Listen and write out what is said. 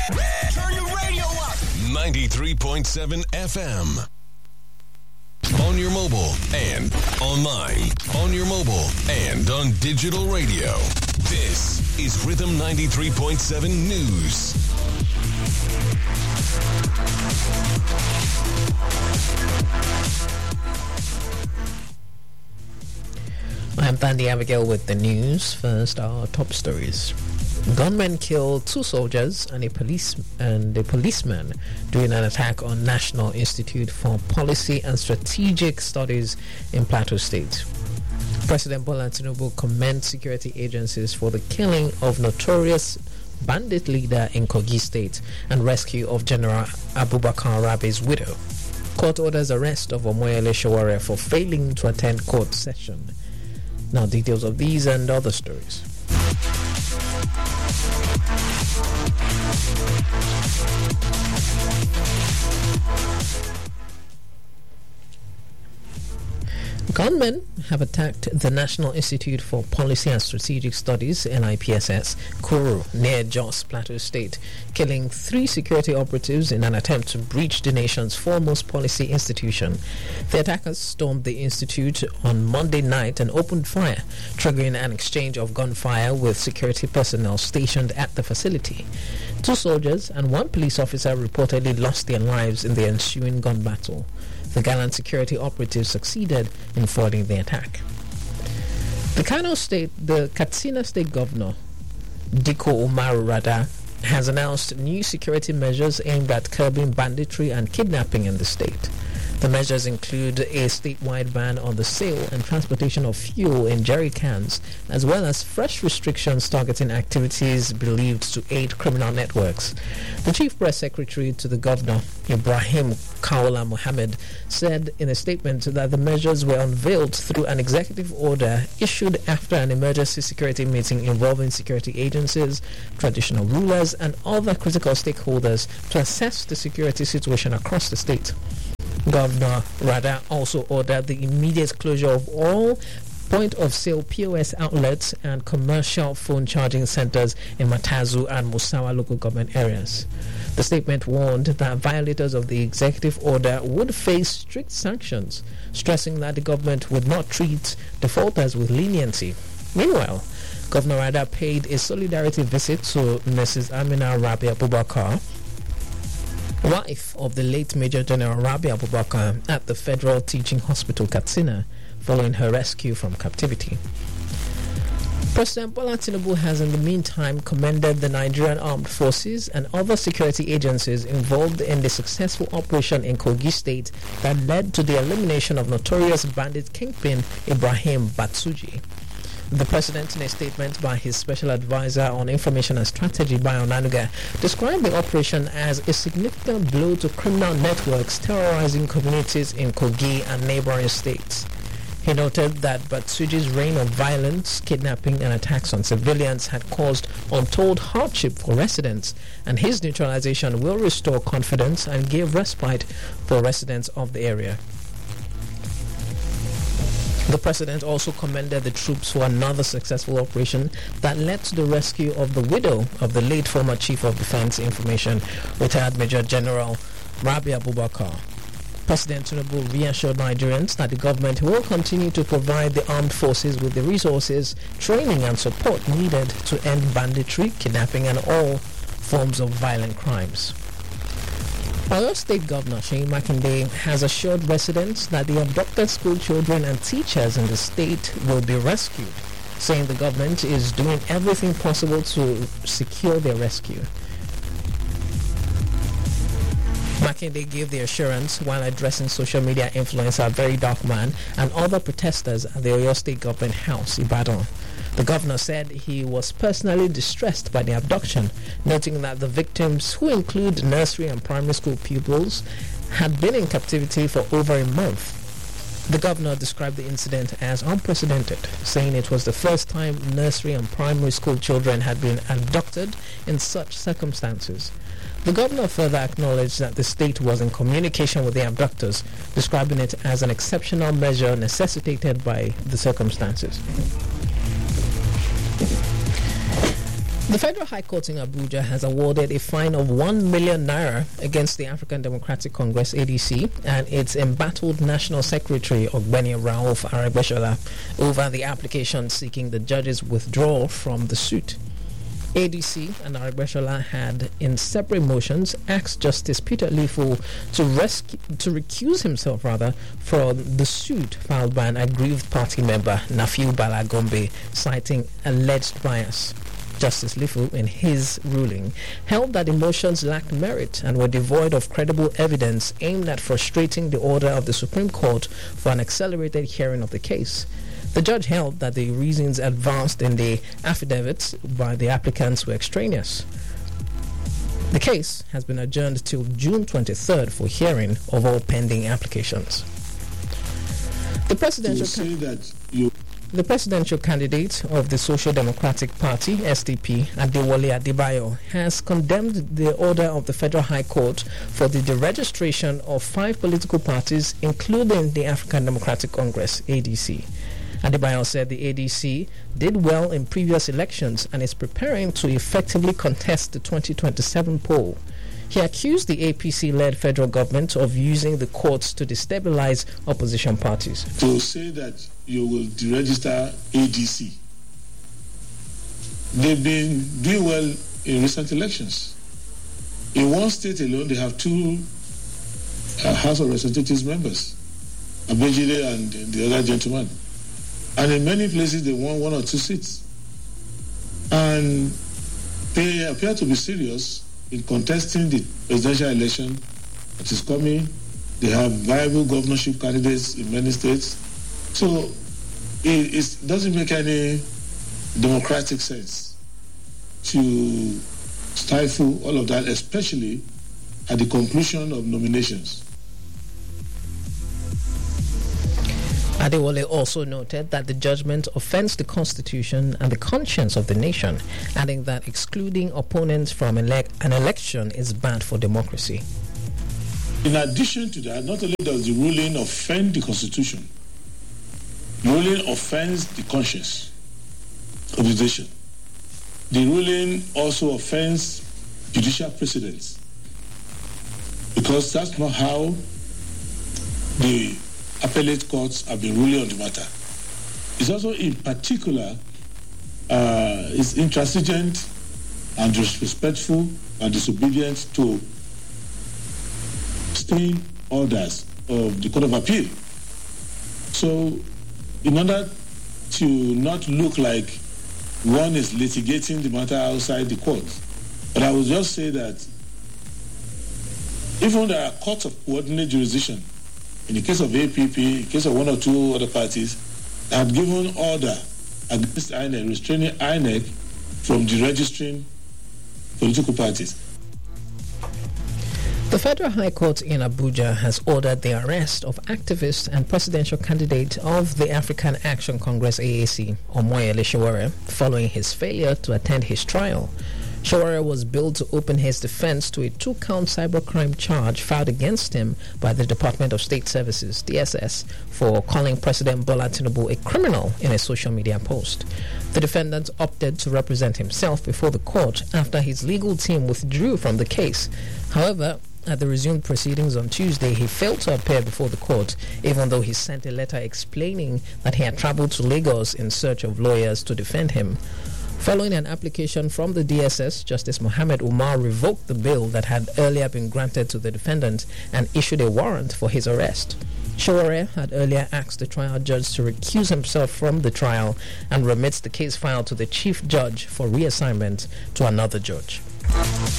Turn your radio up. 93.7 FM. On your mobile and online. On your mobile and on digital radio. This is Rhythm 93.7 News. I'm Thandi Abigail with the news. First, our top stories. Gunmen killed 2 soldiers and a policeman during an attack on National Institute for Policy and Strategic Studies in Plateau State. President Bola Tinubu commended security agencies for the killing of notorious bandit leader in Kogi State and rescue of General Abubakar Rabi's widow. Court orders arrest of Omoyele Sowore for failing to attend court session. Now, details of these and other stories. Gunmen have attacked the National Institute for Policy and Strategic Studies, NIPSS, Kuru, near Jos, Plateau State, killing 3 security operatives in an attempt to breach the nation's foremost policy institution. The attackers stormed the institute on Monday night and opened fire, triggering an exchange of gunfire with security personnel stationed at the facility. 2 soldiers and 1 police officer reportedly lost their lives in the ensuing gun battle. The gallant security operatives succeeded in foiling the attack. The Katsina State Governor, Diko Umaru Rada, has announced new security measures aimed at curbing banditry and kidnapping in the state. The measures include a statewide ban on the sale and transportation of fuel in jerry cans, as well as fresh restrictions targeting activities believed to aid criminal networks. The Chief Press Secretary to the Governor, Ibrahim Kaola Mohammed, said in a statement that the measures were unveiled through an executive order issued after an emergency security meeting involving security agencies, traditional rulers, and other critical stakeholders to assess the security situation across the state. Governor Rada also ordered the immediate closure of all point-of-sale POS outlets and commercial phone charging centers in Matazu and Musawa local government areas. The statement warned that violators of the executive order would face strict sanctions, stressing that the government would not treat defaulters with leniency. Meanwhile, Governor Rada paid a solidarity visit to Mrs. Amina Rabi Abubakar, wife of the late Major General Rabi Abubakar, at the Federal Teaching Hospital Katsina following her rescue from captivity. President Bola Tinubu has in the meantime commended the Nigerian Armed Forces and other security agencies involved in the successful operation in Kogi State that led to the elimination of notorious bandit kingpin Ibrahim Batsuji. The president, in a statement by his special advisor on information and strategy, Bayo Onanuga, described the operation as a significant blow to criminal networks terrorizing communities in Kogi and neighboring states. He noted that Batsuji's reign of violence, kidnapping and attacks on civilians had caused untold hardship for residents, and his neutralization will restore confidence and give respite for residents of the area. The president also commended the troops for another successful operation that led to the rescue of the widow of the late former Chief of Defense Information, retired Major General Rabi Abubakar. President Tinubu reassured Nigerians that the government will continue to provide the armed forces with the resources, training and support needed to end banditry, kidnapping and all forms of violent crimes. Oyo State Governor Seyi Makinde has assured residents that the abducted school children and teachers in the state will be rescued, saying the government is doing everything possible to secure their rescue. Makinde gave the assurance while addressing social media influencer Very Dark Man and other protesters at the Oyo State Government House, Ibadan. The governor said he was personally distressed by the abduction, noting that the victims, who include nursery and primary school pupils, had been in captivity for over a month. The governor described the incident as unprecedented, saying it was the first time nursery and primary school children had been abducted in such circumstances. The governor further acknowledged that the state was in communication with the abductors, describing it as an exceptional measure necessitated by the circumstances. The Federal High Court in Abuja has awarded a fine of 1 million naira against the African Democratic Congress ADC and its embattled National Secretary Ogbeni Rauf Aregbesola over the application seeking the judge's withdrawal from the suit. ADC and Aregbesola had, in separate motions, asked Justice Peter Lifu to recuse himself from the suit filed by an aggrieved party member, Nafiu Bala Gombe, citing alleged bias. Justice Lifu, in his ruling, held that the motions lacked merit and were devoid of credible evidence aimed at frustrating the order of the Supreme Court for an accelerated hearing of the case. The judge held that the reasons advanced in the affidavits by the applicants were extraneous. The case has been adjourned till June 23rd for hearing of all pending applications. The presidential candidate of the Social Democratic Party, SDP, Adewale Adebayo, has condemned the order of the Federal High Court for the deregistration of 5 political parties, including the African Democratic Congress, ADC. Adebayo said the ADC did well in previous elections and is preparing to effectively contest the 2027 poll. He accused the APC-led federal government of using the courts to destabilize opposition parties. To say that you will deregister ADC, they've been doing well in recent elections. In one state alone, they have 2 House of Representatives members, Abejide and the other gentleman. And in many places, they won 1 or 2 seats. And they appear to be serious in contesting the presidential election that is coming. They have viable governorship candidates in many states. So it doesn't make any democratic sense to stifle all of that, especially at the conclusion of nominations. Adewale also noted that the judgment offends the Constitution and the conscience of the nation, adding that excluding opponents from an election is bad for democracy. In addition to that, not only does the ruling offend the Constitution, the ruling offends the conscience of the nation. The ruling also offends judicial precedents, because that's not how the appellate courts have been ruling on the matter. It's also in particular is intransigent and disrespectful and disobedient to staying orders of the Court of Appeal. So in order to not look like one is litigating the matter outside the court, but I will just say that even there are courts of coordinate jurisdiction, in the case of APP, in the case of 1 or 2 other parties, that have given order against INEC, restraining INEC from deregistering political parties. The Federal High Court in Abuja has ordered the arrest of activist and presidential candidate of the African Action Congress AAC, Omoyele Sowore, following his failure to attend his trial. Sowore was billed to open his defense to a 2-count cybercrime charge filed against him by the Department of State Services, DSS, for calling President Bola Tinubu a criminal in a social media post. The defendant opted to represent himself before the court after his legal team withdrew from the case. However, at the resumed proceedings on Tuesday, he failed to appear before the court, even though he sent a letter explaining that he had traveled to Lagos in search of lawyers to defend him. Following an application from the DSS, Justice Mohammed Umar revoked the bail that had earlier been granted to the defendant and issued a warrant for his arrest. Sowore had earlier asked the trial judge to recuse himself from the trial and remits the case file to the chief judge for reassignment to another judge.